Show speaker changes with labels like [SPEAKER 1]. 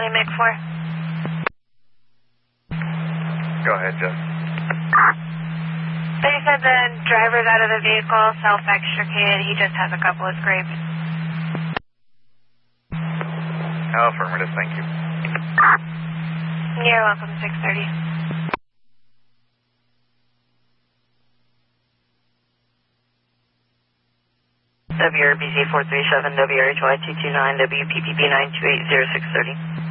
[SPEAKER 1] 220 MIG-4.
[SPEAKER 2] Go ahead, Jeff.
[SPEAKER 1] They said the driver's out of the vehicle, self-extricated. He just has a couple of scrapes.
[SPEAKER 2] Affirmative, thank you.
[SPEAKER 1] You're welcome, 630.
[SPEAKER 3] WRBZ 437, WRHY 229, WPPB 928, 0630.